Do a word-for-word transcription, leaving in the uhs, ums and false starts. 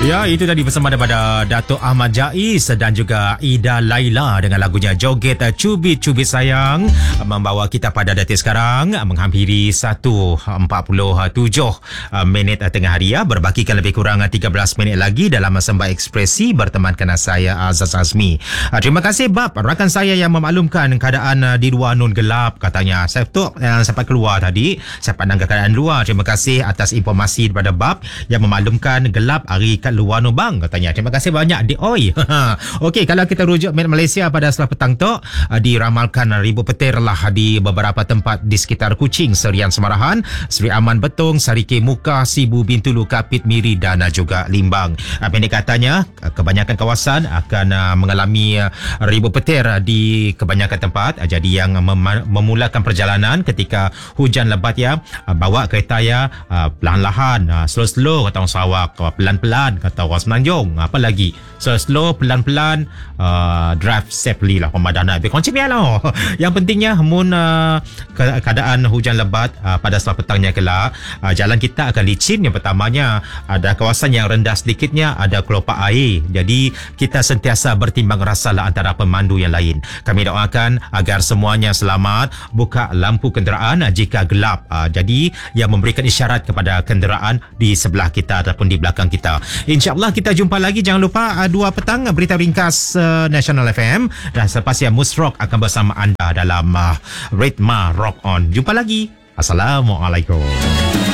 Ya, itu tadi bersama daripada Dato' Ahmad Jais dan juga Ida Laila dengan lagunya Joget Cubit-Cubit Sayang, membawa kita pada detik sekarang menghampiri satu empat puluh tujuh minit tengah hari ya. Berbakikan lebih kurang tiga belas minit lagi dalam Sembah Ekspresi bertemankan saya Azaz Azmi. Terima kasih bab rakan saya yang memaklumkan keadaan di luar nun gelap katanya. Saya tu yang sempat keluar tadi, saya pandang keadaan luar. Terima kasih atas informasi daripada bab yang memaklumkan gelap hari kat luar nu bang katanya. Terima kasih banyak di Oi. Okey, kalau kita rujuk minit Malaysia pada setelah petang tu, diramalkan ribu petir lah di beberapa tempat di sekitar Kuching, Serian Semarahan, Seri Aman Betong, Sarike Muka, Sibu Bintulu, Kapit Miri dan juga Limbang. Pendek katanya, kebanyakan kawasan akan mengalami ribu petir di kebanyakan tempat. Jadi yang mem- memulakan perjalanan ketika hujan lebat ya, bawa kereta ya perlahan-lahan, slow-slow kata orang Sarawak, pelan-pelan kata orang Semenanjung, apa lagi slow-slow, pelan-pelan, uh, drive safely lah pemadanan. Tapi konsep ya lah. Yang pentingnya mun uh, keadaan hujan lebat uh, pada setelah petangnya kelak, uh, jalan kita akan licin. Yang pertamanya ada kawasan yang rendah sedikitnya, ada kelopak air. Jadi kita sentiasa bertimbang rasalah antara pemandu yang lain. Kami doakan agar semuanya selamat, buka lampu kenderaan jika gelap. Uh, jadi yang memberikan isyarat kepada kenderaan di sebelah kita ataupun di belakang kita. InsyaAllah kita jumpa lagi. Jangan lupa uh, dua petang berita ringkas uh, National F M, dan selepas ya Musrock akan bersama anda dalam uh, Ritma Rock On. Jumpa lagi. Assalamualaikum.